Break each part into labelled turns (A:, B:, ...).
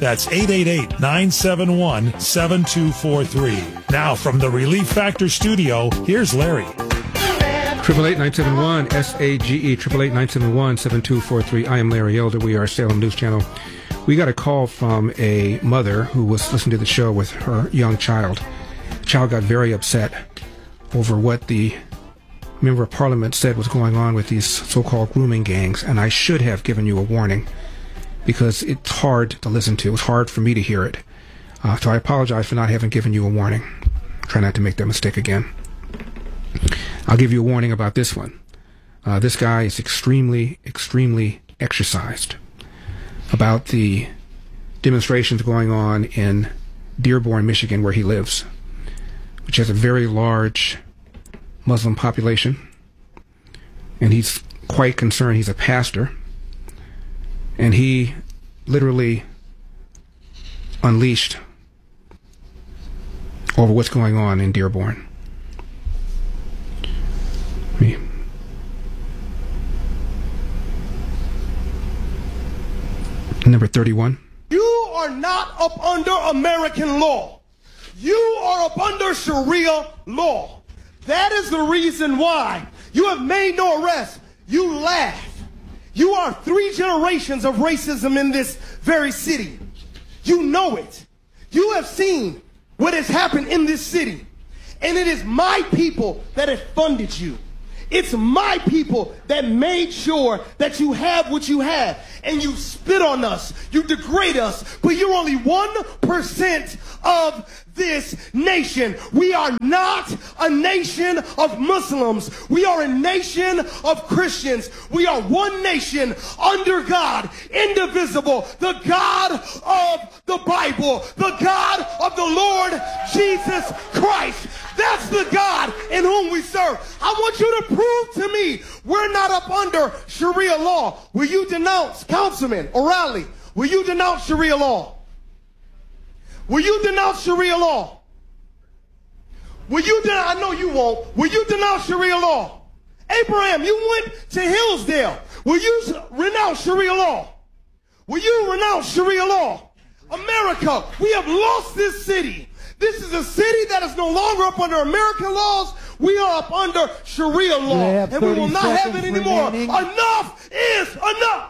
A: That's 888-971-7243. Now from the Relief Factor studio, here's Larry.
B: 888-971-SAGE, 888-971-7243. I am Larry Elder. We are Salem News Channel. We got a call from a mother who was listening to the show with her young child. The child got very upset over what the member of parliament said was going on with these so-called grooming gangs, and I should have given you a warning because it's hard to listen to. It was hard for me to hear it. So I apologize for not having given you a warning. Try not to make that mistake again. I'll give you a warning about this one. This guy is extremely, extremely exercised about the demonstrations going on in Dearborn, Michigan, where he lives, which has a very large Muslim population, and he's quite concerned. He's a pastor, and he literally unleashed over what's going on in Dearborn. Number 31.
C: You are not up under American law. You are up under Sharia law. That is the reason why you have made no arrest. You laugh. You are 3 generations of racism in this very city. You know it. You have seen what has happened in this city. And it is my people that have funded you. It's my people that made sure that you have what you have. And you spit on us. You degrade us. But you're only 1% of this nation. We are not a nation of Muslims. We are a nation of Christians. We are one nation under God, indivisible, the God of the Bible, the God of the Lord Jesus Christ. That's the God in whom we serve. I want you to prove to me we're not up under Sharia law. Will you denounce, Councilman O'Reilly, will you denounce Sharia law? Will you denounce Sharia law? Will you I know you won't. Will you denounce Sharia law? Abraham, you went to Hillsdale. Will you renounce Sharia law? Will you renounce Sharia law? America, we have lost this city. This is a city that is no longer up under American laws. We are up under Sharia law. And we will not have it anymore. Remaining. Enough is enough.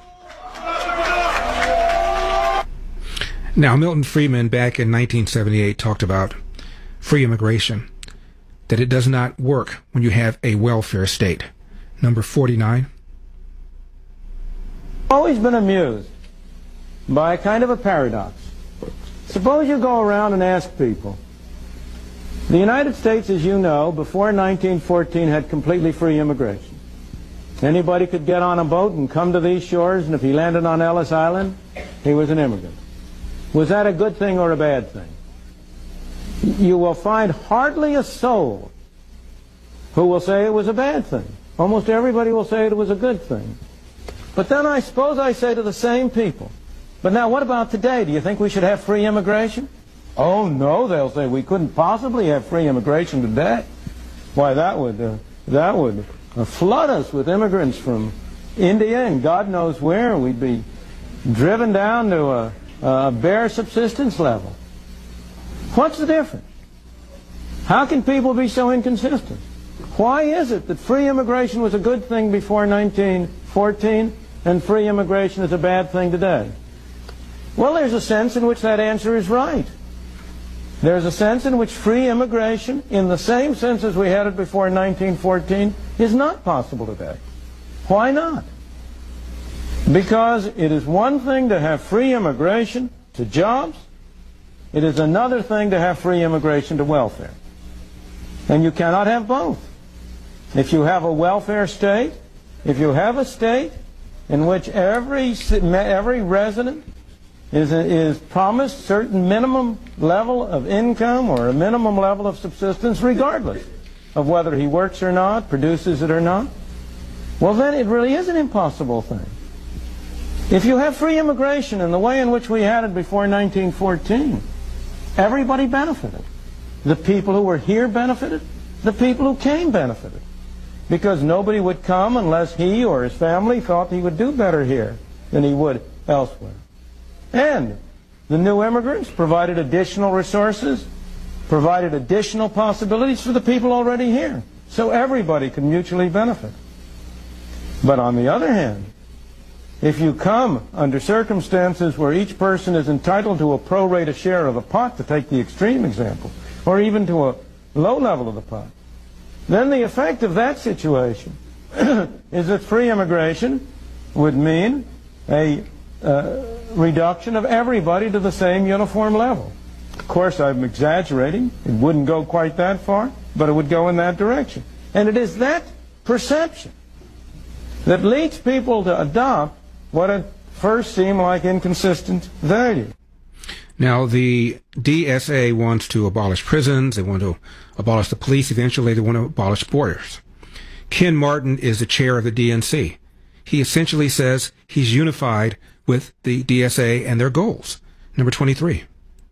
B: Now, Milton Friedman back in 1978 talked about free immigration, that it does not work when you have a welfare state. Number 49.
D: Always been amused by a kind of a paradox. Suppose you go around and ask people. The United States, as you know, before 1914 had completely free immigration. Anybody could get on a boat and come to these shores, and if he landed on Ellis Island, he was an immigrant. Was that a good thing or a bad thing? You will find hardly a soul who will say it was a bad thing. Almost everybody will say it was a good thing. But then I suppose I say to the same people, but now what about today? Do you think we should have free immigration? Oh no, they'll say, we couldn't possibly have free immigration today. Why, that would flood us with immigrants from India and God knows where. We'd be driven down to a bare subsistence level. What's the difference? How can people be so inconsistent? Why is it that free immigration was a good thing before 1914 and free immigration is a bad thing today? Well, there's a sense in which that answer is right. There's a sense in which free immigration, in the same sense as we had it before 1914, is not possible today. Why not? Because it is one thing to have free immigration to jobs. It is another thing to have free immigration to welfare. And you cannot have both. If you have a welfare state, if you have a state in which every resident is promised certain minimum level of income or a minimum level of subsistence regardless of whether he works or not, produces it or not, well then it really is an impossible thing. If you have free immigration in the way in which we had it before 1914, everybody benefited. The people who were here benefited, the people who came benefited. Because nobody would come unless he or his family thought he would do better here than he would elsewhere. And The new immigrants provided additional resources, provided additional possibilities for the people already here, so everybody can mutually benefit. But on the other hand, if you come under circumstances where each person is entitled to a pro rata share of the pot, to take the extreme example, or even to a low level of the pot, then the effect of that situation is that free immigration would mean a reduction of everybody to the same uniform level. Of course, I'm exaggerating. It wouldn't go quite that far, but it would go in that direction. And it is that perception that leads people to adopt what at first seemed like inconsistent value.
B: Now, the DSA wants to abolish prisons. They want to abolish the police. Eventually, they want to abolish borders. Ken Martin is the chair of the DNC. He essentially says he's unified with the DSA and their goals. Number 23.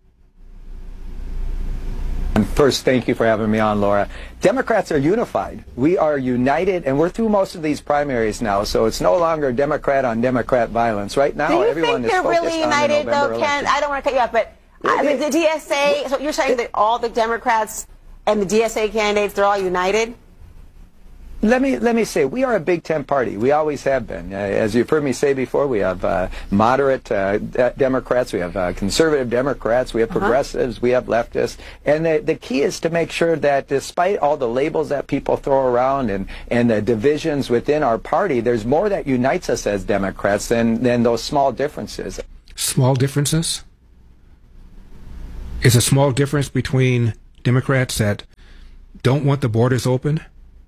E: First, thank you for having me on, Laura. Democrats are unified. We are united, and we're through most of these primaries now, so it's no longer Democrat on Democrat violence. Right now, everyone is focused on the November election. Do you think they're really united, though, Ken? I don't want to cut you off, but the DSA, so you're saying that all the Democrats and the DSA candidates, they're all united? Let me say, we are a Big Tent party. We always have been. As you've heard me say before, we have moderate Democrats, we have conservative Democrats, we have progressives, we have leftists. And the key is to make sure that despite all the labels that people throw around and the divisions within our party, there's more that unites us as Democrats than those small differences.
B: Small differences? Is a small difference between Democrats that don't want the borders open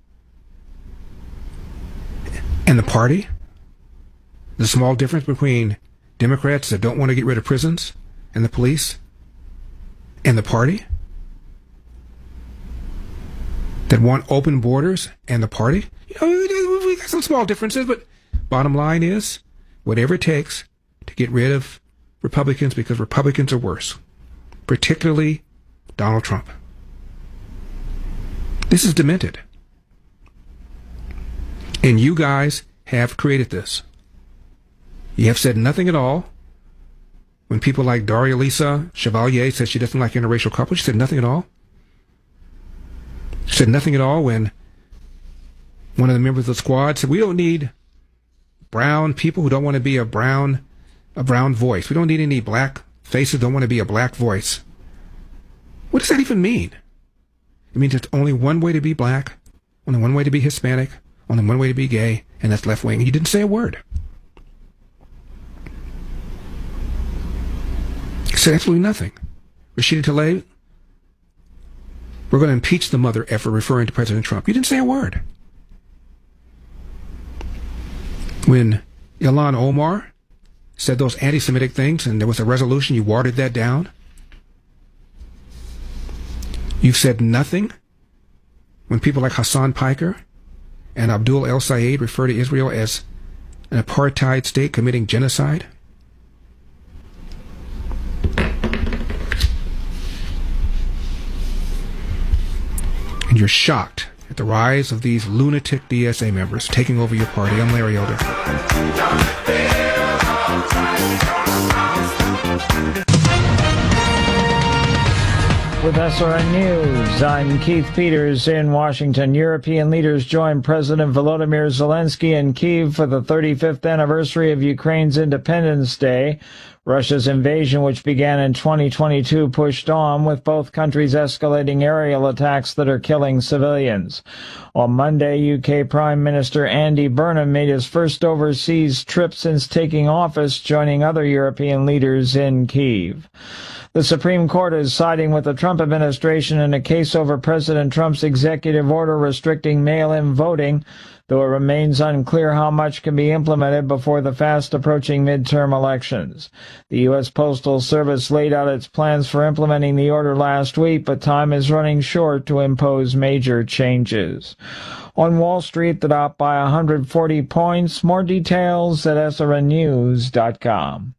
B: and the party? The small difference between Democrats that don't want to get rid of prisons and the police and the party that want open borders and the party? You know, we got some small differences, but bottom line is whatever it takes to get rid of Republicans, because Republicans are worse, particularly Donald Trump. This is demented. And you guys have created this. You have said nothing at all. When people like Daria Lisa Chevalier said she doesn't like interracial couples, she said nothing at all. She said nothing at all when one of the members of the squad said, we don't need brown people who don't want to be a brown voice. We don't need any black faces who don't want to be a black voice. What does that even mean? It means there's only one way to be black, only one way to be Hispanic, only one way to be gay, and that's left wing. You didn't say a word. You said absolutely nothing. Rashida Tlaib, we're going to impeach the mother effer referring to President Trump. You didn't say a word. When Ilhan Omar said those anti-Semitic things and there was a resolution, you watered that down. You've said nothing when people like Hassan Piker and Abdul El Sayed refer to Israel as an apartheid state committing genocide. And you're shocked at the rise of these lunatic DSA members taking over your party. I'm Larry Elder.
F: With SRN News, I'm Keith Peters in Washington. European leaders joined President Volodymyr Zelensky in Kyiv for the 35th anniversary of Ukraine's Independence Day. Russia's invasion, which began in 2022, pushed on, with both countries escalating aerial attacks that are killing civilians. On Monday, UK Prime Minister Andy Burnham made his first overseas trip since taking office, joining other European leaders in Kyiv. The Supreme Court is siding with the Trump administration in a case over President Trump's executive order restricting mail-in voting, though it remains unclear how much can be implemented before the fast-approaching midterm elections. The U.S. Postal Service laid out its plans for implementing the order last week, but time is running short to impose major changes. On Wall Street, the Dow by 140 points. More details at srnnews.com.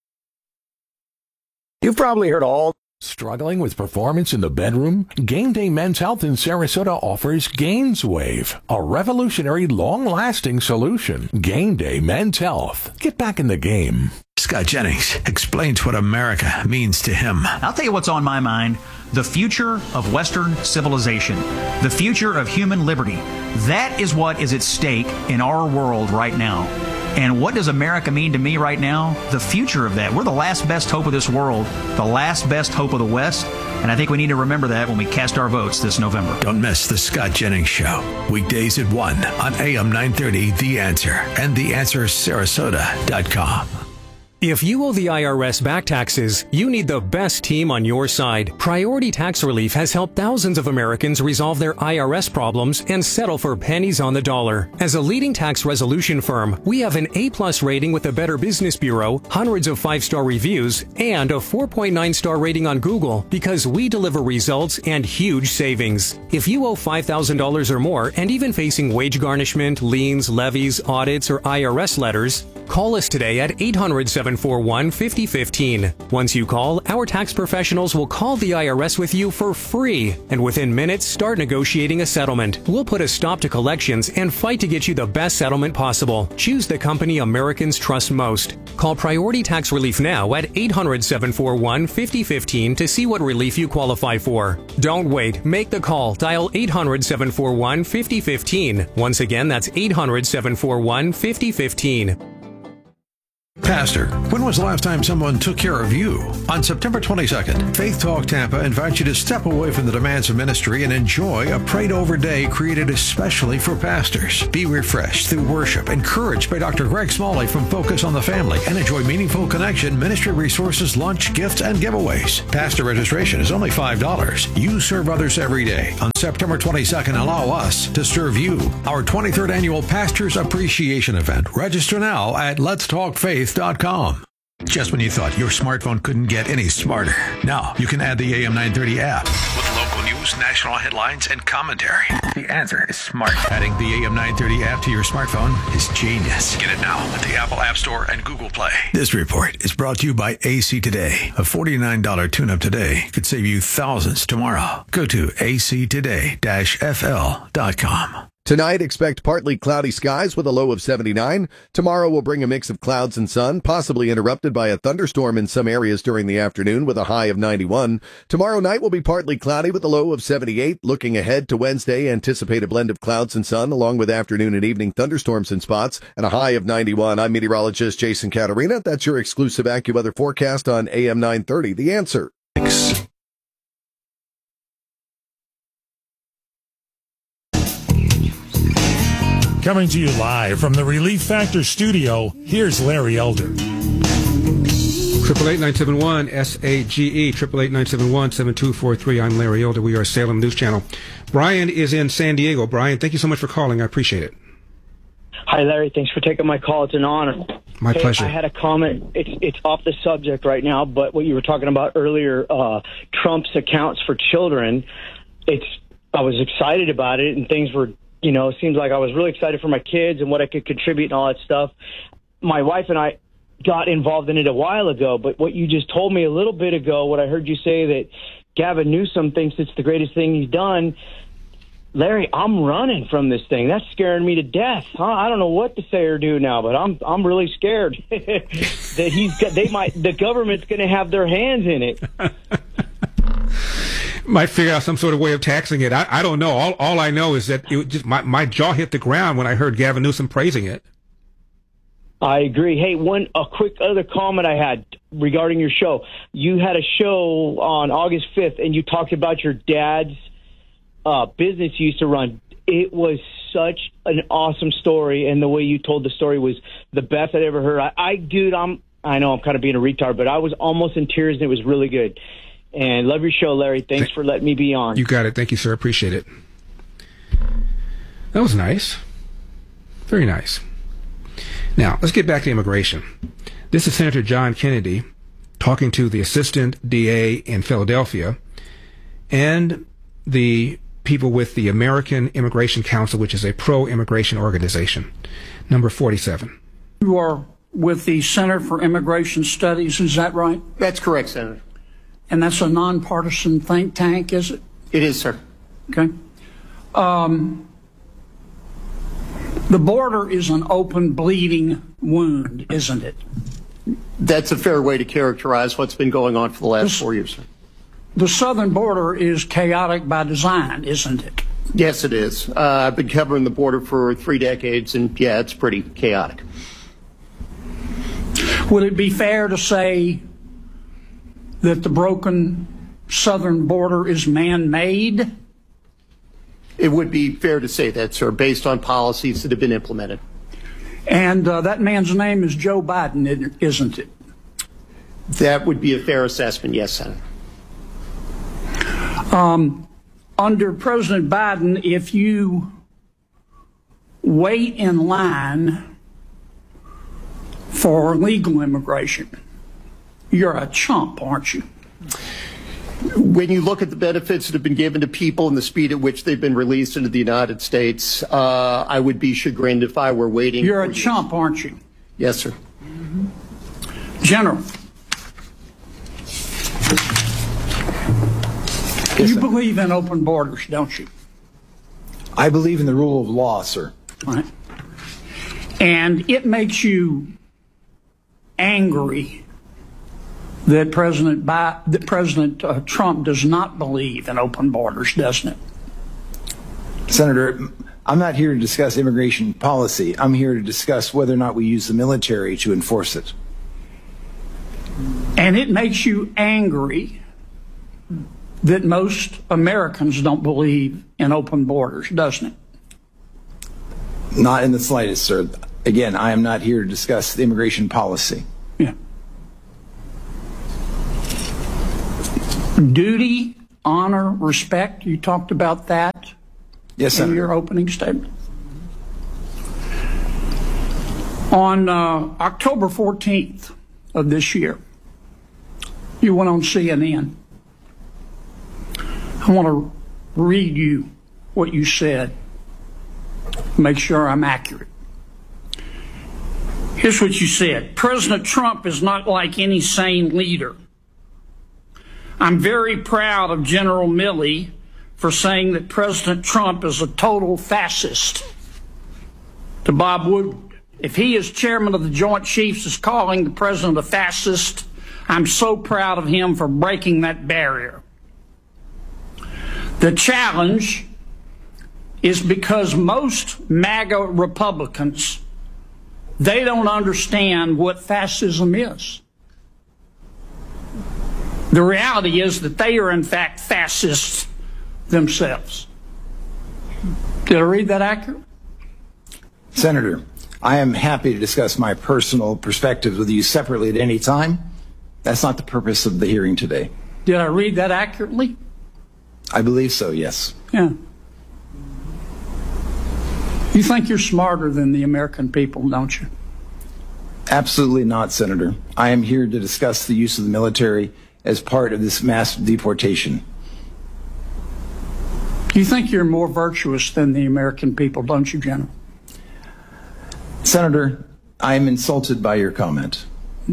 G: You've probably heard all. Struggling with performance in the bedroom? Game Day Men's Health in Sarasota offers GainsWave, a revolutionary, long-lasting solution. Game Day Men's Health. Get back in the game.
H: Scott Jennings explains what America means to him.
I: I'll tell you what's on my mind. The future of Western civilization. The future of human liberty. That is what is at stake in our world right now. And what does America mean to me right now? The future of that. We're the last best hope of this world, the last best hope of the West, and I think we need to remember that when we cast our votes this November.
H: Don't miss the Scott Jennings Show, weekdays at 1 on AM 930, The Answer, and TheAnswerSarasota.com.
J: If you owe the IRS back taxes, you need the best team on your side. Priority Tax Relief has helped thousands of Americans resolve their IRS problems and settle for pennies on the dollar. As a leading tax resolution firm, we have an A+ rating with the Better Business Bureau, hundreds of 5-star reviews, and a 4.9-star rating on Google because we deliver results and huge savings. If you owe $5,000 or more and even facing wage garnishment, liens, levies, audits, or IRS letters, call us today at 800-741-5015. Once you call, our tax professionals will call the IRS with you for free, and within minutes start negotiating a settlement. We'll put a stop to collections and fight to get you the best settlement possible. Choose the company Americans trust most. Call Priority Tax Relief now at 800-741-5015 to see what relief you qualify for. Don't wait. Make the call. Dial 800-741-5015. Once again, that's 800-741-5015.
H: Pastor, when was the last time someone took care of you? On September 22nd, Faith Talk Tampa invites you to step away from the demands of ministry and enjoy a prayed-over day created especially for pastors. Be refreshed through worship, encouraged by Dr. Greg Smalley from Focus on the Family, and enjoy meaningful connection, ministry resources, lunch, gifts, and giveaways. Pastor registration is only $5. You serve others every day. On September 22nd, allow us to serve you. Our 23rd annual Pastors Appreciation Event. Register now at letstalkfaith.com. Just when you thought your smartphone couldn't get any smarter, now you can add the AM 930 app with local news, national headlines, and commentary. The answer is smart. Adding the AM 930 app to your smartphone is genius. Get it now at the Apple App Store and Google Play. This report is brought to you by AC Today. A $49 tune-up today could save you thousands tomorrow. Go to actoday-fl.com.
K: Tonight, expect partly cloudy skies with a low of 79. Tomorrow will bring a mix of clouds and sun, possibly interrupted by a thunderstorm in some areas during the afternoon with a high of 91. Tomorrow night will be partly cloudy with a low of 78. Looking ahead to Wednesday, anticipate a blend of clouds and sun along with afternoon and evening thunderstorms in spots and a high of 91. I'm meteorologist Jason Caterina. That's your exclusive AccuWeather forecast on AM 930. The Answer.
A: Coming to you live from the Relief Factor studio, here's Larry Elder.
B: 888-971-SAGE, 888-971-7243. I'm Larry Elder. We are Salem News Channel. Brian is in San Diego. Brian, thank you so much for calling. I appreciate it.
L: Hi, Larry. Thanks for taking my call. It's an honor.
B: My pleasure.
L: I had a comment. It's off the subject right now, but what you were talking about earlier, Trump's accounts for children, I was excited about it, and things were, it seems like I was really excited for my kids and what I could contribute and all that stuff. My wife and I got involved in it a while ago, but what you just told me a little bit ago, what I heard you say that Gavin Newsom thinks it's the greatest thing he's done, Larry, I'm running from this thing. That's scaring me to death. I don't know what to say or do now, but I'm really scared that the government's going to have their hands in it.
B: Might figure out some sort of way of taxing it. I don't know. All I know is that it just my jaw hit the ground when I heard Gavin Newsom praising it.
L: I agree. Hey, a quick other comment I had regarding your show. You had a show on August 5th, and you talked about your dad's business you used to run. It was such an awesome story, and the way you told the story was the best I'd ever heard. I know I'm kind of being a retard, but I was almost in tears, and it was really good. And love your show, Larry. Thanks for letting me be on.
B: You got it. Thank you, sir. Appreciate it. That was nice. Very nice. Now, let's get back to immigration. This is Senator John Kennedy talking to the assistant DA in Philadelphia and the people with the American Immigration Council, which is a pro-immigration organization. Number 47.
M: You are with the Center for Immigration Studies, is that right?
N: That's correct, Senator.
M: And that's a nonpartisan think tank, is it?
N: It is, sir.
M: Okay. The border is an open, bleeding wound, isn't it?
N: That's a fair way to characterize what's been going on for the last 4 years, sir.
M: The southern border is chaotic by design, isn't it?
N: Yes, it is. I've been covering the border for 3 decades, and yeah, it's pretty chaotic.
M: Would it be fair to say that the broken southern border is man-made?
N: It would be fair to say that, sir, based on policies that have been implemented.
M: And that man's name is Joe Biden, isn't it?
N: That would be a fair assessment, yes, Senator.
M: Under President Biden, if you wait in line for legal immigration, you're a chump, aren't you?
N: When you look at the benefits that have been given to people and the speed at which they've been released into the United States, I would be chagrined if I were waiting.
M: You're a chump, aren't you?
N: Yes, sir.
M: General,
O: yes,
M: you believe in open borders, don't you?
O: I believe in the rule of law, sir.
M: Right. And it makes you angry that President Trump does not believe in open borders, doesn't it?
O: Senator, I'm not here to discuss immigration policy. I'm here to discuss whether or not we use the military to enforce it.
M: And it makes you angry that most Americans don't believe in open borders, doesn't it?
O: Not in the slightest, sir. Again, I am not here to discuss the immigration policy.
M: Yeah. Duty, honor, respect, you talked about that
O: yes, Senator.
M: In your opening statement. On October 14th of this year, you went on CNN. I want to read you what you said, make sure I'm accurate. Here's what you said. President Trump is not like any sane leader. I'm very proud of General Milley for saying that President Trump is a total fascist. To Bob Woodward, if he as chairman of the Joint Chiefs is calling the president a fascist, I'm so proud of him for breaking that barrier. The challenge is because most MAGA Republicans, they don't understand what fascism is. The reality is that they are in fact fascists themselves. Did I read that accurate?
O: Senator, I am happy to discuss my personal perspectives with you separately at any time. That's not the purpose of the hearing today.
M: Did I read that accurately?
O: I believe so, yes.
M: Yeah. You think you're smarter than the American people, don't you?
O: Absolutely not, Senator. I am here to discuss the use of the military as part of this mass deportation.
M: You think you're more virtuous than the American people, don't you, General?
O: Senator, I am insulted by your comment.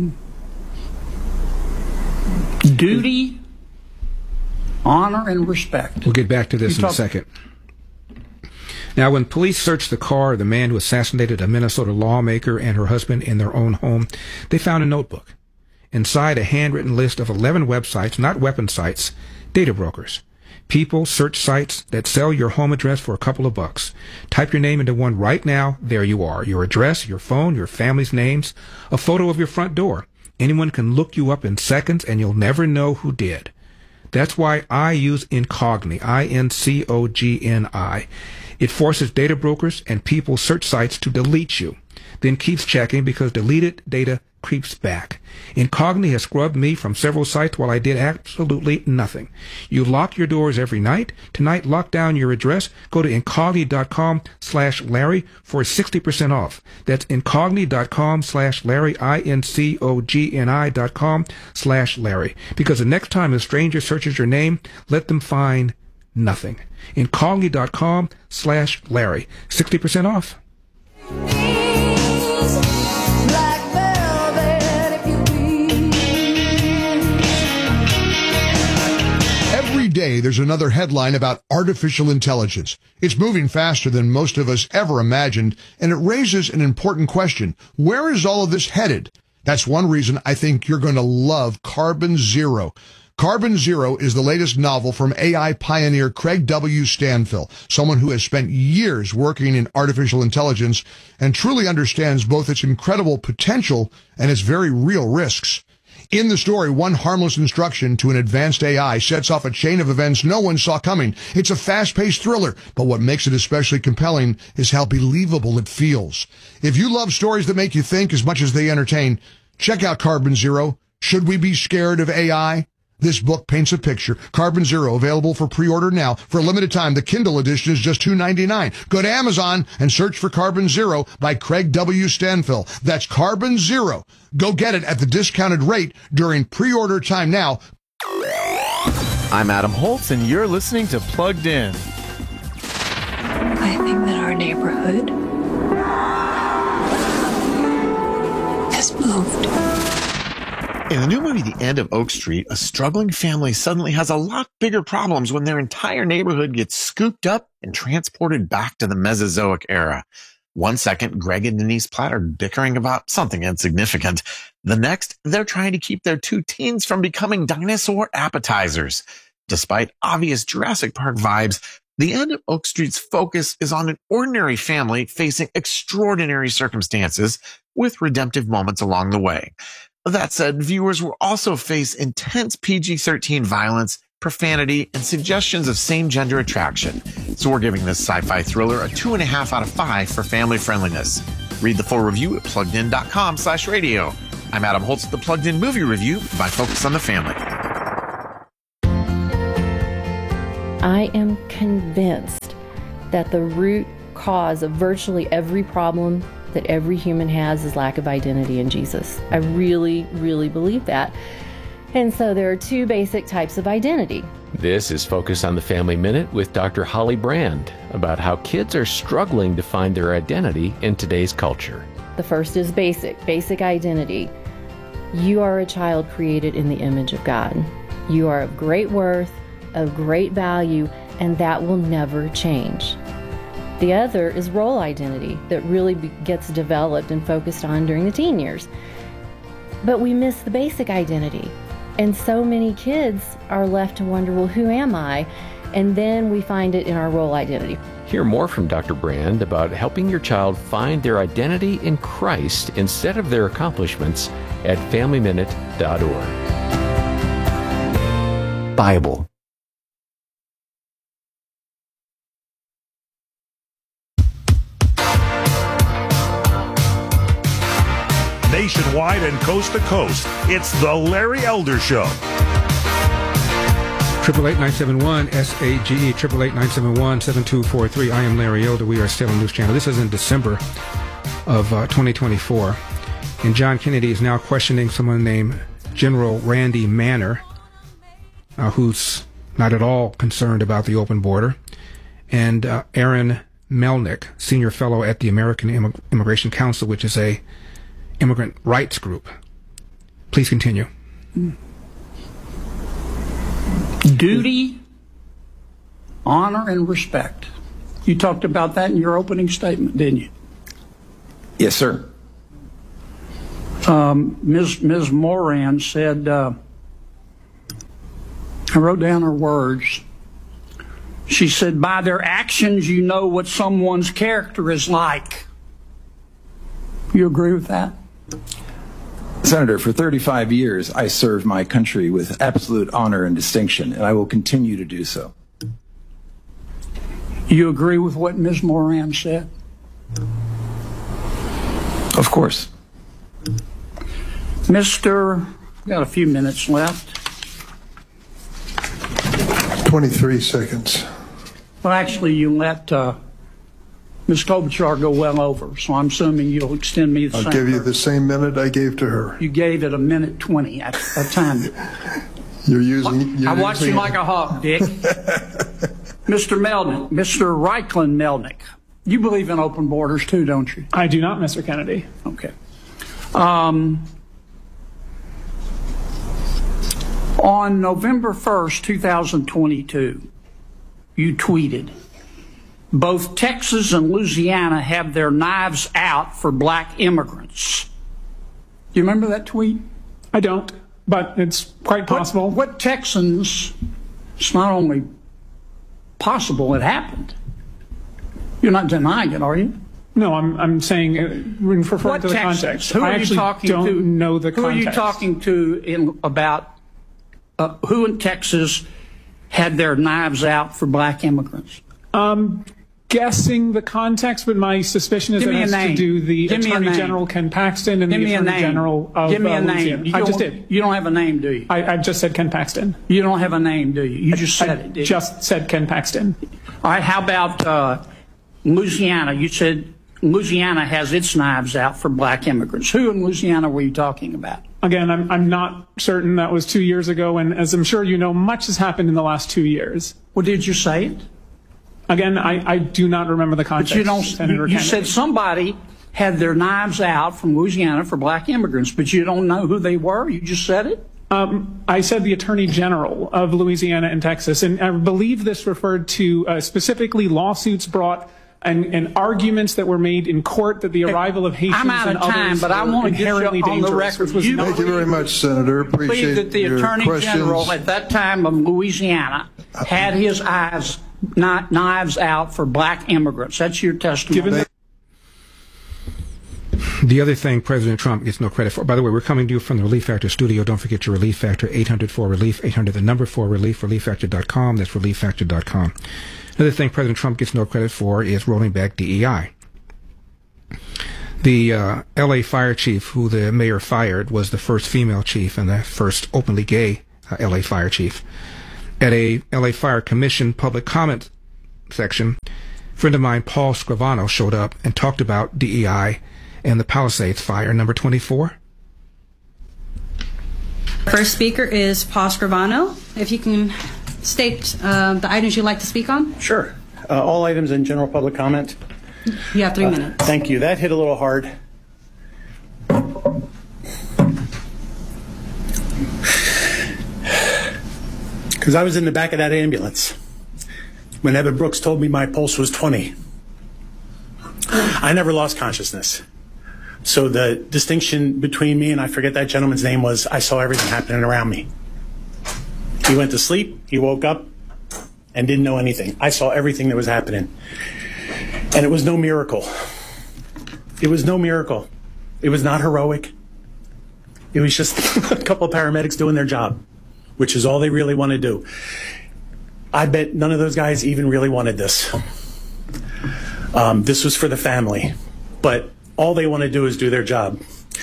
M: Duty, honor, and respect.
B: We'll get back to this in a second. Now, when police searched the car of the man who assassinated a Minnesota lawmaker and her husband in their own home, they found a notebook. Inside, a handwritten list of 11 websites, not weapon sites, data brokers. People search sites that sell your home address for a couple of bucks. Type your name into one right now. There you are. Your address, your phone, your family's names, a photo of your front door. Anyone can look you up in seconds, and you'll never know who did. That's why I use Incogni, I-N-C-O-G-N-I. It forces data brokers and people search sites to delete you, then keeps checking because deleted data creeps back. Incogni has scrubbed me from several sites while I did absolutely nothing. You lock your doors every night. Tonight, lock down your address. Go to incogni.com/Larry for 60% off. That's incogni.com/Larry, incogni.com/Larry. Because the next time a stranger searches your name, let them find nothing. Incogni.com/Larry. 60% off.
P: Every day there's another headline about artificial intelligence. It's moving faster than most of us ever imagined, and it raises an important question. Where is all of this headed? That's one reason I think you're going to love Carbon Zero. Carbon Zero is the latest novel from AI pioneer Craig W. Stanfill, someone who has spent years working in artificial intelligence and truly understands both its incredible potential and its very real risks. In the story, one harmless instruction to an advanced AI sets off a chain of events no one saw coming. It's a fast-paced thriller, but what makes it especially compelling is how believable it feels. If you love stories that make you think as much as they entertain, check out Carbon Zero. Should we be scared of AI? This book paints a picture. Carbon Zero, available for pre-order now. For a limited time, the Kindle edition is just $2.99. Go to Amazon and search for Carbon Zero by Craig W. Stanfill. That's Carbon Zero. Go get it at the discounted rate during pre-order time now.
Q: I'm Adam Holtz, and you're listening to Plugged In.
R: I think that our neighborhood has moved.
Q: In the new movie, The End of Oak Street, a struggling family suddenly has a lot bigger problems when their entire neighborhood gets scooped up and transported back to the Mesozoic era. One second, Greg and Denise Platt are bickering about something insignificant. The next, they're trying to keep their two teens from becoming dinosaur appetizers. Despite obvious Jurassic Park vibes, The End of Oak Street's focus is on an ordinary family facing extraordinary circumstances with redemptive moments along the way. That said, viewers will also face intense PG-13 violence, profanity, and suggestions of same-gender attraction. So we're giving this sci-fi thriller a 2.5 out of 5 for family friendliness. Read the full review at pluggedin.com/radio. I'm Adam Holtz with the Plugged In Movie Review by Focus on the Family.
S: I am convinced that the root cause of virtually every problem that every human has is lack of identity in Jesus. I really, really believe that. And so there are two basic types of identity.
T: This is Focus on the Family Minute with Dr. Holly Brand about how kids are struggling to find their identity in today's culture.
S: The first is basic identity. You are a child created in the image of God. You are of great worth, of great value, and that will never change. The other is role identity that really gets developed and focused on during the teen years. But we miss the basic identity. And so many kids are left to wonder, well, who am I? And then we find it in our role identity.
T: Hear more from Dr. Brand about helping your child find their identity in Christ instead of their accomplishments at FamilyMinute.org. Bible.
A: Nationwide and coast to coast, it's the Larry Elder Show.
B: 888-971-SAGE, 888-971-7243. I am Larry Elder. We are Salem News Channel. This is in December of 2024. And John Kennedy is now questioning someone named General Randy Manner, who's not at all concerned about the open border. And Aaron Melnick, senior fellow at the American Immigration Council, which is a immigrant rights group. Please continue.
M: Duty, honor, and respect. You talked about that in your opening statement, didn't you?
O: Yes, sir.
M: Ms. Moran said, I wrote down her words. She said, by their actions, you know what someone's character is like. You agree with that?
O: Senator, for 35 years, I served my country with absolute honor and distinction, and I will continue to do so.
M: You agree with what Ms. Moran said?
O: Of course.
M: Mr. Got a few minutes left.
U: 23 seconds.
M: Well, actually, you let Ms. Klobuchar go well over, so I'm assuming you'll extend me the same.
U: I'll give you the same minute I gave to her.
M: You gave it a minute 20 at a time.
U: You're
M: I watched you like a hawk, Dick. Mr. Melnick, Mr. Reichlin Melnick, you believe in open borders too, don't you?
V: I do not, Mr. Kennedy.
M: Okay. On November 1st, 2022, you tweeted, both Texas and Louisiana have their knives out for black immigrants. you remember that tweet?
C: I don't, but it's quite possible.
M: What Texans, it's not only possible, it happened. You're not denying it, are you?
C: No, I'm saying, referring to the context.
M: Who
C: I
M: are you talking to?
C: don't know the
M: context. Who are you talking to about who in Texas had their knives out for black immigrants?
C: Guessing the context, but my suspicion is that it has to do the Attorney General Ken Paxton and the Attorney General of
M: Give me a name.
C: I just did.
M: You don't have a name, do you?
C: I just said Ken Paxton.
M: You don't have a name, do you? You just said it, did you?
C: Just said Ken Paxton.
M: All right, how about Louisiana? You said Louisiana has its knives out for black immigrants. Who in Louisiana were you talking about?
C: Again, I'm not certain. That was 2 years ago, and as I'm sure you know, much has happened in the last 2 years.
M: Well, did you say it?
C: Again, I do not remember the context.
M: But you don't. You said somebody had their knives out from Louisiana for black immigrants, but you don't know who they were? You just said it?
C: I said the Attorney General of Louisiana and Texas, and I believe this referred to specifically lawsuits brought and arguments that were made in court that the arrival of Haitians
M: I'm out of time, but I want to get you on the record.
U: Thank you very much, Senator. Appreciate
M: that the Attorney General at that time of Louisiana had his knives out for black immigrants. That's your testimony.
B: The other thing President Trump gets no credit for, by the way, we're coming to you from the Relief Factor studio. Don't forget your Relief Factor, 800-4RELIEF, 800-4RELIEF, relieffactor.com. That's relieffactor.com. Another thing President Trump gets no credit for is rolling back DEI. The L.A. fire chief who the mayor fired was the first female chief and the first openly gay L.A. fire chief. At a L.A. Fire Commission public comment section, a friend of mine, Paul Scrivano, showed up and talked about DEI and the Palisades fire, number 24.
V: First speaker is Paul Scrivano. If you can state the items you'd like to speak on.
W: Sure. All items in general public comment.
V: You have 3 minutes.
W: Thank you. That hit a little hard. Because I was in the back of that ambulance when Evan Brooks told me my pulse was 20. I never lost consciousness. So the distinction between me and I forget that gentleman's name was I saw everything happening around me. He went to sleep, he woke up, and didn't know anything. I saw everything that was happening. And it was no miracle. It was no miracle. It was not heroic. It was just a couple of paramedics doing their job, which is all they really want to do. I bet none of those guys even really wanted this. This was for the family. But all they want to do is do their job.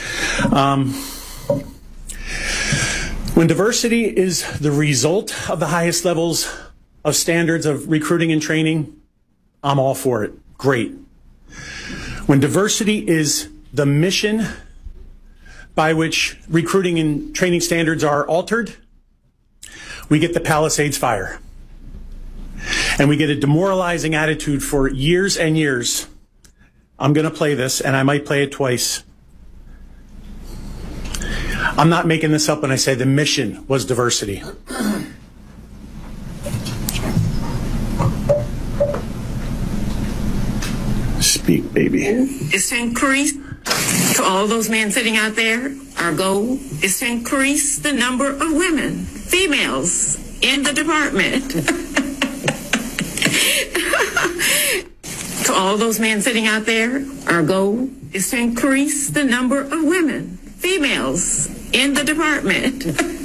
W: When diversity is the result of the highest levels of standards of recruiting and training, I'm all for it. Great. When diversity is the mission by which recruiting and training standards are altered, we get the Palisades fire. And we get a demoralizing attitude for years and years. I'm going to play this, and I might play it twice. I'm not making this up when I say the mission was diversity. Speak, baby.
X: Is to increase, to all those men sitting out there, our goal is to increase the number of women, females, in the department. To all those men sitting out there, our goal is to increase the number of women, females, in the department.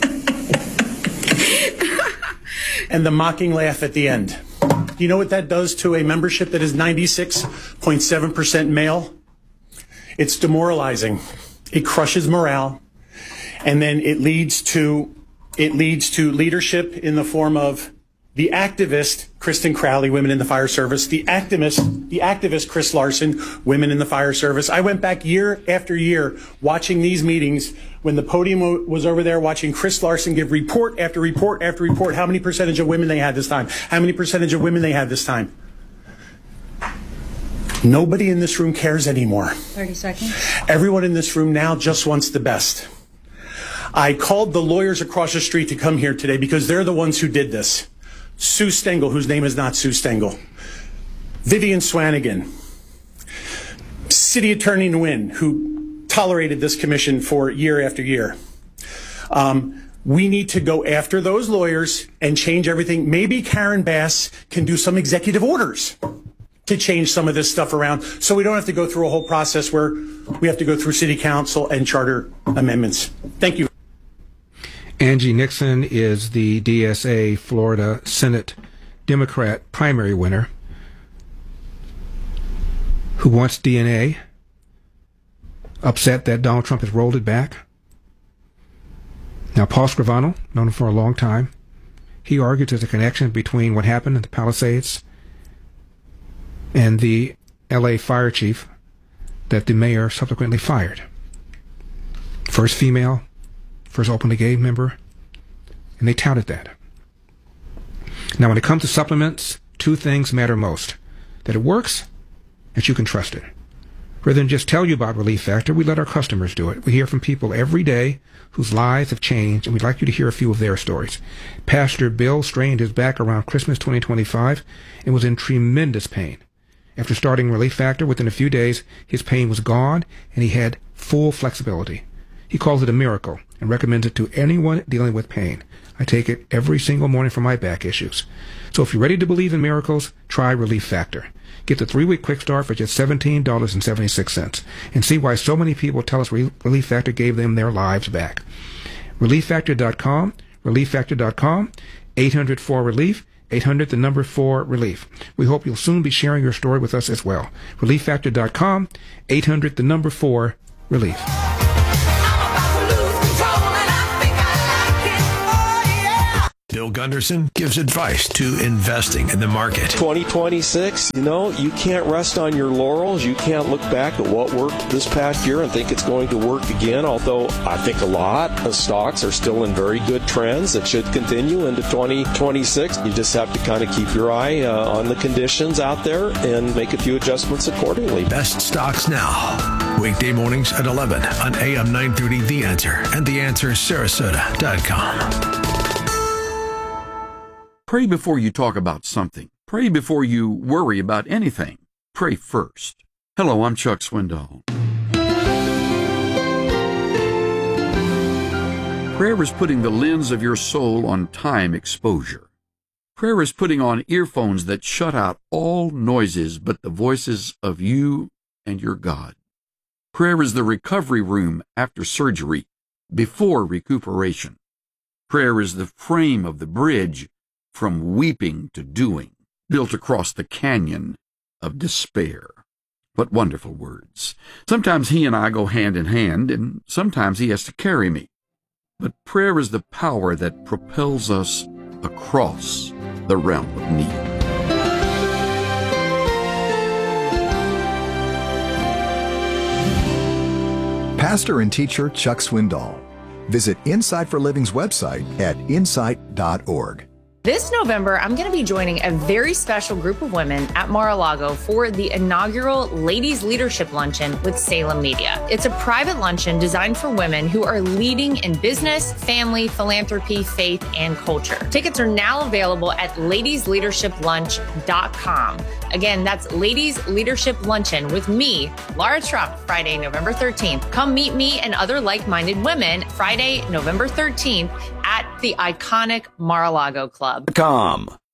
W: And the mocking laugh at the end. You know what that does to a membership that is 96.7% male? It's demoralizing. It crushes morale. And then it leads to leadership in the form of the activist Kristen Crowley, women in the fire service, the activist Chris Larson, women in the fire service. I went back year after year watching these meetings when the podium was over there watching Chris Larson give report after report after report how many percentage of women they had this time, how many percentage of women they had this time. Nobody in this room cares anymore.
V: 30 seconds.
W: Everyone in this room now just wants the best. I called the lawyers across the street to come here today because they're the ones who did this. Sue Stengel, whose name is not Sue Stengel, Vivian Swanigan, City Attorney Nguyen, who tolerated this commission for year after year. We need to go after those lawyers and change everything. Maybe Karen Bass can do some executive orders to change some of this stuff around so we don't have to go through a whole process where we have to go through city council and charter amendments. Thank you.
B: Angie Nixon is the DSA Florida Senate Democrat primary winner who wants DNA, upset that Donald Trump has rolled it back. Now, Paul Scrivano, known him for a long time, he argued there's a connection between what happened in the Palisades and the L.A. fire chief that the mayor subsequently fired. First female, first openly gay member, and they touted that. Now, when it comes to supplements, two things matter most: that it works and that you can trust it. Rather than just tell you about Relief Factor, we let our customers do it. We hear from people every day whose lives have changed, and we'd like you to hear a few of their stories. Pastor Bill strained his back around Christmas 2025 and was in tremendous pain. After starting Relief Factor, within a few days, his pain was gone, and he had full flexibility. He calls it a miracle and recommends it to anyone dealing with pain. I take it every single morning for my back issues. So if you're ready to believe in miracles, try Relief Factor. Get the 3-week quick start for just $17.76 and see why so many people tell us Relief Factor gave them their lives back. ReliefFactor.com, ReliefFactor.com, 800-4-RELIEF, 800-4-RELIEF. We hope you'll soon be sharing your story with us as well. ReliefFactor.com, 800-4-RELIEF.
H: Bill Gunderson gives advice to investing in the market.
D: 2026, you can't rest on your laurels. You can't look back at what worked this past year and think it's going to work again, although I think a lot of stocks are still in very good trends that should continue into 2026. You just have to kind of keep your eye on the conditions out there and make a few adjustments accordingly.
H: Best stocks now. Weekday mornings at 11 on AM 930 The Answer and TheAnswerSarasota.com.
E: Pray before you talk about something. Pray before you worry about anything. Pray first. Hello, I'm Chuck Swindoll. Prayer is putting the lens of your soul on time exposure. Prayer is putting on earphones that shut out all noises but the voices of you and your God. Prayer is the recovery room after surgery, before recuperation. Prayer is the frame of the bridge from weeping to doing, built across the canyon of despair. What wonderful words. Sometimes he and I go hand in hand, and sometimes he has to carry me. But prayer is the power that propels us across the realm of need.
F: Pastor and teacher Chuck Swindoll. Visit Insight for Living's website at insight.org.
G: This November, I'm going to be joining a very special group of women at Mar-a-Lago for the inaugural Ladies Leadership Luncheon with Salem Media. It's a private luncheon designed for women who are leading in business, family, philanthropy, faith, and culture. Tickets are now available at ladiesleadershiplunch.com. Again, that's Ladies Leadership Luncheon with me, Laura Trump, Friday, November 13th. Come meet me and other like-minded women Friday, November 13th at the iconic Mar-a-Lago Club.
Y: Com.